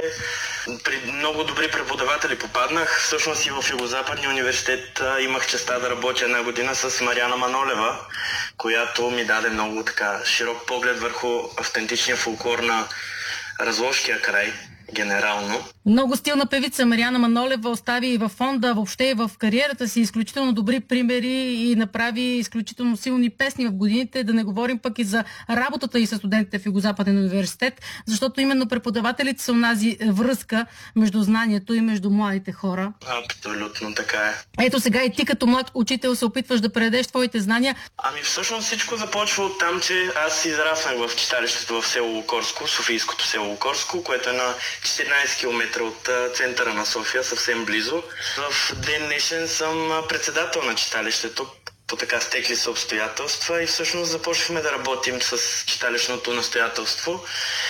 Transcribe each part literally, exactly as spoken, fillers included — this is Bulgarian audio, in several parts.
при много добри преподаватели попаднах. Всъщност и в Югозападния университет имах честта да работя една година с Мариана Манолева, която ми даде много така широк поглед върху автентичния фолклор на Разложкия край. Генерално. Много стилна певица Мариана Манолева остави и във фонда, въобще и в кариерата си изключително добри примери и направи изключително силни песни в годините. Да не говорим пък и за работата и с студентите в Югозападен университет, защото именно преподавателите са онази връзка между знанието и между младите хора. Абсолютно така е. Ето сега и ти като млад учител се опитваш да предадеш твоите знания. Ами всъщност всичко започва от там, че аз израснах в читалището в село Лукорско, Софийското село Лукорско, което е на четиринайсет километра от центъра на София, съвсем близо. В ден днешен съм председател на читалището. По така стекли са обстоятелства и всъщност започнахме да работим с читалищното настоятелство.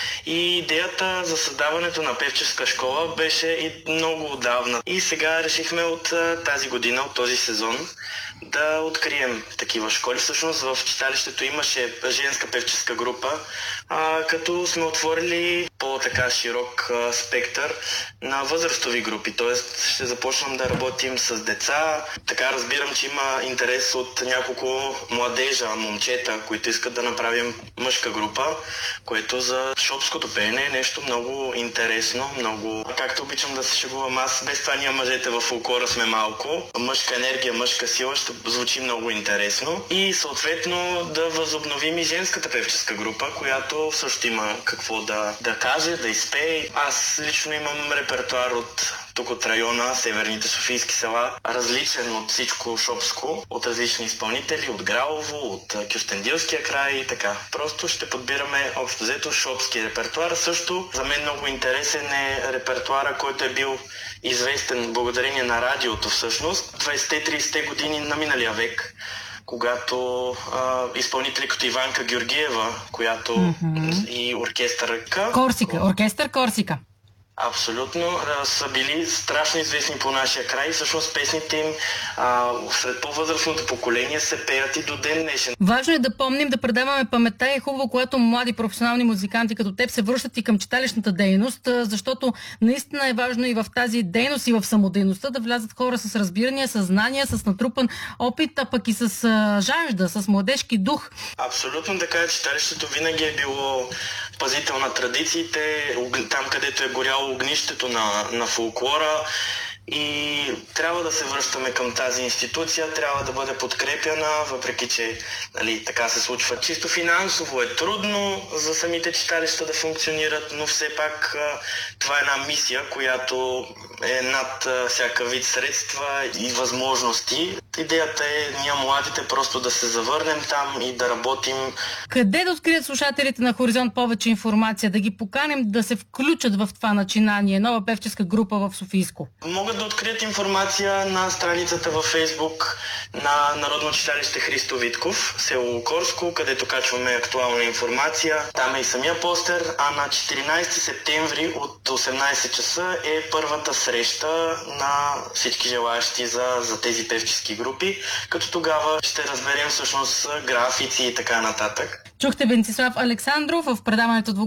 И идеята за създаването на певческа школа беше и много отдавна. И сега решихме от тази година, от този сезон, да открием такива школи. Всъщност в читалището имаше женска певческа група, а, като сме отворили по-така широк а, спектър на възрастови групи. Тоест ще започнем да работим с деца. Така разбирам, че има интерес от няколко младежа, момчета, които искат да направим мъжка група, което за шопското пеене е нещо много интересно, много... Както обичам да се шегувам аз, без това ние мъжете в фолклора сме малко. Мъжка енергия, мъжка сила ще звучи много интересно. И съответно да възобновим и женската певческа група, която също има какво да, да каже, да изпее. Аз лично имам репертуар от тук от района, северните софийски села, различен от всичко шопско, от различни изпълнители, от Гралово, от Кюстендилския край и така. Просто ще подбираме общо взето шопски репертуар. Също за мен много интересен е репертуара, който е бил известен благодарение на радиото всъщност. двайсетте-трийсетте години на миналия век, когато а, изпълнители като Иванка Георгиева, която mm-hmm. и оркестър Корсика, оркестър Корсика. Абсолютно. Са били страшно известни по нашия край. Всъщност песните им а, сред по-възрастното поколение се пеят и до ден днешен. Важно е да помним, да предаваме паметта и е хубаво, когато млади професионални музиканти като теб се връщат и към читалищната дейност, защото наистина е важно и в тази дейност и в самодейността да влязат хора с разбирания, с знания, с натрупан опит, а пък и с а, жажда, с младежки дух. Абсолютно така. Читалището винаги е било пазител на традициите, там където е горяло огнището на, на фолклора и трябва да се връщаме към тази институция, трябва да бъде подкрепяна, въпреки че нали, така се случва. Чисто финансово е трудно за самите читалища да функционират, но все пак това е една мисия, която е над всяка вид средства и възможности. Идеята е ние младите просто да се завърнем там и да работим. Къде да открият слушателите на Хоризонт повече информация, да ги поканим да се включат в това начинание, нова певческа група в Софийско? Могат да открият информация на страницата във Фейсбук на Народно читалище Христо Витков, село Лукорско, където качваме актуална информация. Там е и самия постер, а на четиринайсети септември от осемнайсет часа е първата среща на всички желаящи за, за тези певчески групи, като тогава ще разберем всъщност графици и така нататък. Чухте Венцислав Александров в предаването